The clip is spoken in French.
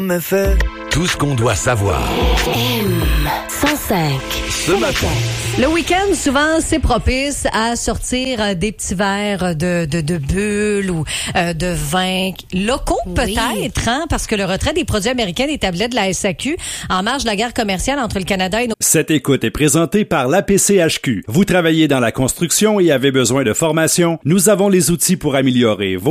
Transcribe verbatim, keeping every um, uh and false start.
Me fait tout ce qu'on doit savoir. M cent cinq. Ce matin. Le week-end, souvent, c'est propice à sortir des petits verres de, de, de bulles ou euh, de vins locaux, Oui. peut-être, hein, parce que le retrait des produits américains des tablettes de la S A Q en marge de la guerre commerciale entre le Canada et nos... Cette écoute est présentée par l'A P C H Q. Vous travaillez dans la construction et avez besoin de formation? Nous avons les outils pour améliorer vos